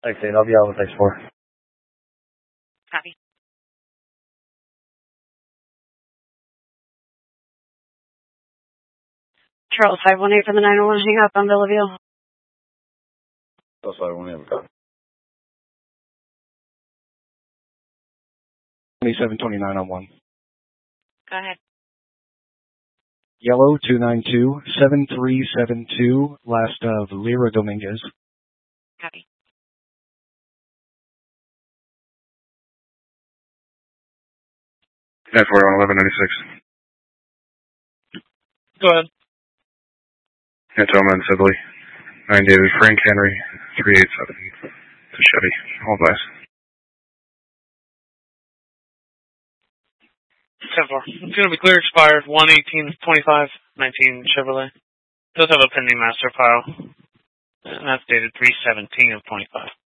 Thanks, 8. I'll be out with X4. Copy. Charles 518 for the 901, hang up on Bellevue. Charles 518, copy. 2729 on 1. Go ahead. Yellow 292-7372, last of Lyra Dominguez. Copy. That's 1196. Go ahead. Yeah, Tillman, Sibley. 9 David, Frank Henry, 387 to Chevy. All nice. 10-4. It's going to be clear expired 1/18/25, 19 Chevrolet. Does have a pending master file. And that's dated 3/17/25.